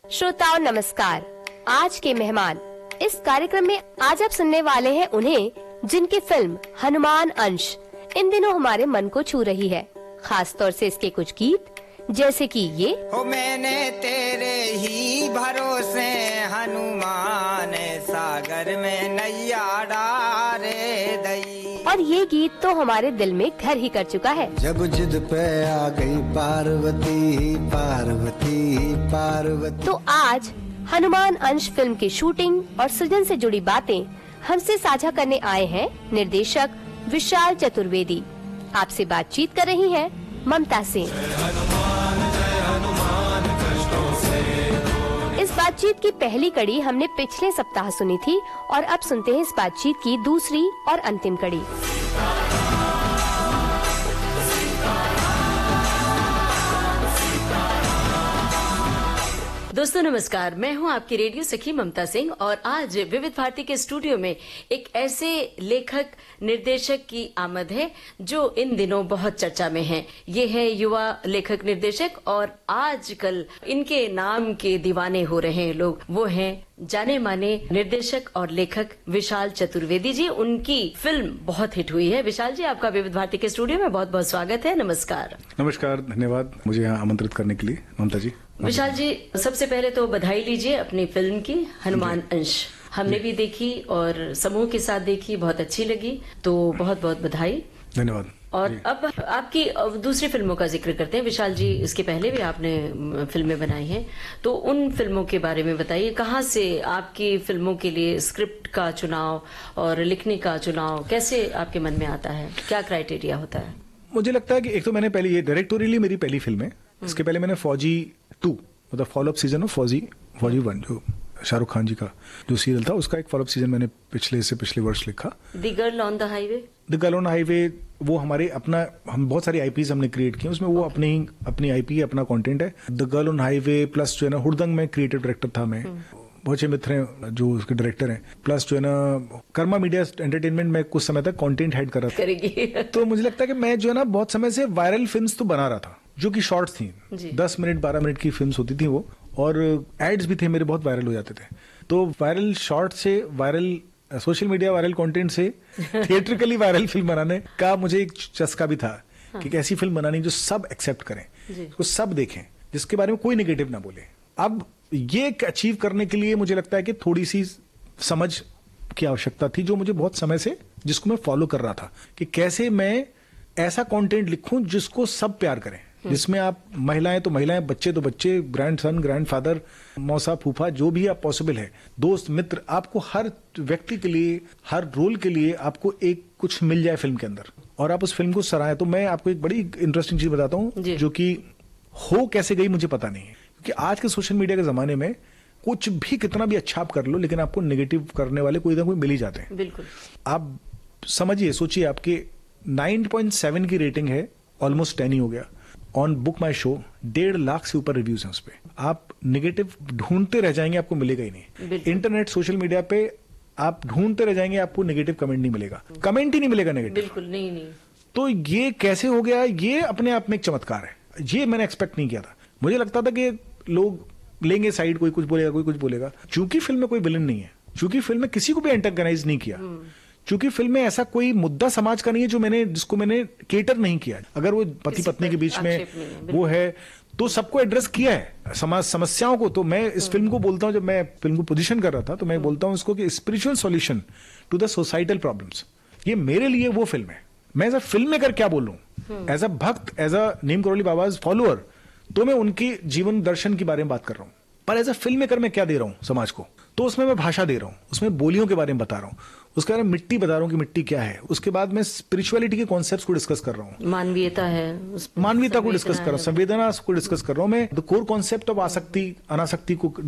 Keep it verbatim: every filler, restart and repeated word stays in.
श्रोताओं नमस्कार। आज के मेहमान इस कार्यक्रम में आज आप सुनने वाले हैं उन्हें, जिनकी फिल्म हनुमान अंश इन दिनों हमारे मन को छू रही है। खास तौर से इसके कुछ गीत जैसे कि ये हो मैंने तेरे ही भरोसे हनुमान सागर में नैया डारे दई, और ये गीत तो हमारे दिल में घर ही कर चुका है। जब जिद पे आ गई पार्वती पार्वती पार्वती। तो आज हनुमान अंश फिल्म की शूटिंग और सृजन से जुड़ी बातें हमसे साझा करने आए हैं निर्देशक विशाल चतुर्वेदी। आपसे बातचीत कर रही हैं ममता सिंह। इस बातचीत की पहली कड़ी हमने पिछले सप्ताह सुनी थी और अब सुनते हैं इस बातचीत की दूसरी और अंतिम कड़ी। दोस्तों नमस्कार, मैं हूं आपकी रेडियो सखी ममता सिंह और आज विविध भारती के स्टूडियो में एक ऐसे लेखक निर्देशक की आमद है जो इन दिनों बहुत चर्चा में हैं। ये है युवा लेखक निर्देशक और आजकल इनके नाम के दीवाने हो रहे हैं लोग। वो हैं जाने माने निर्देशक और लेखक विशाल चतुर्वेदी जी। उनकी फिल्म बहुत हिट हुई है। विशाल जी, आपका विविध भारती के स्टूडियो में बहुत बहुत स्वागत है। नमस्कार। नमस्कार, धन्यवाद मुझे यहाँ आमंत्रित करने के लिए ममता जी। विशाल जी, सबसे पहले तो बधाई लीजिए अपनी फिल्म की हनुमान अंश। हमने भी देखी और समूह के साथ देखी, बहुत अच्छी लगी, तो बहुत बहुत बधाई। धन्यवाद। और अब आपकी दूसरी फिल्मों का जिक्र करते हैं। विशाल जी, इसके पहले भी आपने फिल्में बनाई हैं, तो उन फिल्मों के बारे में बताइए। कहाँ से आपकी फिल्मों के लिए स्क्रिप्ट का चुनाव और लिखने का चुनाव कैसे आपके मन में आता है? क्या क्राइटेरिया होता है? मुझे लगता है कि एक तो मैंने पहले ये डायरेक्टोरियली मेरी पहली फिल्म है। इसके पहले मैंने फौजी टू मतलब फॉलोअप सीजन ऑफ फौजी फौजी वन जो शाहरुख खान जी का जो सीरियल था, उसका एक फॉलोअप सीजन मैंने पिछले से पिछले वर्ष लिखा। The girl on the highway the girl on highway वो हमारे अपना हम बहुत सारी आईपीज हमने क्रिएट की, उसमें वो अपनी अपनी आईपी अपना कंटेंट है। The girl on highway plus जो है ना हुड़दंग में क्रिएटिव डायरेक्टर था मैं, बहुत अच्छे मित्र हैं जो उसके डायरेक्टर हैं, प्लस जो है ना कर्मा मीडिया एंटरटेनमेंट में कुछ समय तक कंटेंट हेड कर रहा था। तो मुझे लगता है कि मैं जो है ना बहुत समय से वायरल फिल्म्स तो बना रहा था जो कि शॉर्ट्स थी, दस मिनट बारह मिनट की फिल्म्स होती थी वो, और एड्स भी थे मेरे, बहुत वायरल हो जाते थे। तो वायरल शॉर्ट से viral social media viral content से थिएट्रिकली वायरल फिल्म बनाने का मुझे एक चस्का भी था। हाँ। कि ऐसी फिल्म बनानी जो सब एक्सेप्ट करें, उसको सब देखें, जिसके बारे में कोई नेगेटिव ना बोले। अब ये अचीव करने के लिए मुझे लगता है कि थोड़ी सी समझ की आवश्यकता थी, जो मुझे बहुत समय से जिसको मैं फॉलो कर रहा था कि कैसे मैं ऐसा कंटेंट लिखूं जिसको सब प्यार करें, जिसमें आप महिलाएं तो महिलाएं, बच्चे तो बच्चे, ग्रैंड सन ग्रैंड फादर, मौसा फूफा, जो भी आप पॉसिबल है, दोस्त मित्र, आपको हर व्यक्ति के लिए हर रोल के लिए आपको एक कुछ मिल जाए फिल्म के अंदर और आप उस फिल्म को सराहें। तो मैं आपको एक बड़ी इंटरेस्टिंग चीज बताता हूँ जो कि हो कैसे गई मुझे पता नहीं है, क्योंकि आज के सोशल मीडिया के जमाने में कुछ भी कितना भी अच्छा आप कर लो, लेकिन आपको नेगेटिव करने वाले कोई ना कोई मिल ही जाते हैं। बिल्कुल। आप समझिए, सोचिए, आपके नाइन पॉइंट सेवन की रेटिंग है, ऑलमोस्ट टेन ही हो गया। ऑन बुक माई शो डेढ़ लाख से ऊपर रिव्यूज हैं उस पे। आप नेगेटिव ढूंढते रह जाएंगे, आपको मिलेगा ही नहीं। इंटरनेट सोशल मीडिया पे आप ढूंढते रह जाएंगे, आपको नेगेटिव कमेंट नहीं मिलेगा, कमेंट ही नहीं मिलेगा नेगेटिव। बिल्कुल नहीं नहीं। तो ये कैसे हो गया? ये अपने आप में एक चमत्कार है। ये मैंने एक्सपेक्ट नहीं किया था। मुझे लगता था कि लोग लेंगे साइड, कोई कुछ बोलेगा कोई कुछ बोलेगा। चूंकि फिल्म में कोई विलन नहीं है, चूंकि फिल्म में किसी को भी एंटेगनाइज नहीं किया, चूंकि फिल्म में ऐसा कोई मुद्दा समाज का नहीं है जो मैंने जिसको मैंने केटर नहीं किया। अगर वो पति पत्नी के बीच में वो है तो सबको एड्रेस किया है, समाज समस्याओं को। तो मैं इस फिल्म को बोलता हूं, जब मैं फिल्म को पोजीशन कर रहा था तो मैं बोलता हूं इसको कि spiritual solution to the societal problems. ये मेरे लिए वो फिल्म है। मैं एज अ फिल्म मेकर क्या बोल रहा हूं, एज अ भक्त, as a Neem Karoli बाबाज follower, तो मैं उनकी जीवन दर्शन के बारे में बात कर रहा हूं। पर एज अ फिल्म मेकर मैं क्या दे रहा हूं समाज को, तो उसमें मैं भाषा दे रहा हूं, उसमें बोलियों के बारे में बता रहा हूं, उसके बारे में मिट्टी बता रहा हूं कि मिट्टी क्या है। उसके बाद मैं स्पिरिचुअलिटी के कॉन्सेप्ट्स को डिस्कस कर रहा हूं, मानवीयता है, मानवीयता को डिस्कस कर रहा हूं, संवेदना को डिस्कस कर रहा हूं मैं। द कोर कॉन्सेप्ट ऑफ आसक्ति अनासक्ति को